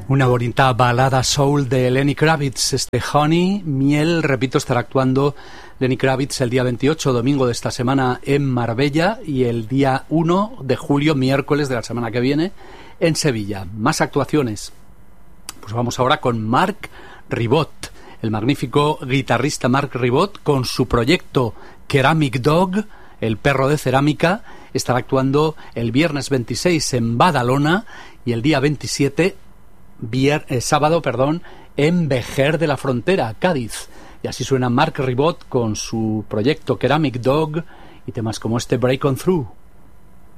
Una bonita balada soul de Lenny Kravitz, Honey, miel, repito, estará actuando Lenny Kravitz el día 28, domingo de esta semana en Marbella, y el día 1 de julio, miércoles de la semana que viene, en Sevilla. Más actuaciones. Pues vamos ahora con Marc Ribot, el magnífico guitarrista Marc Ribot, con su proyecto Ceramic Dog, el perro de cerámica. Estará actuando el viernes 26 en Badalona y el día 27 sábado, en Vejer de la Frontera, Cádiz. Y así suena Marc Ribot con su proyecto Ceramic Dog y temas como este Break On Through.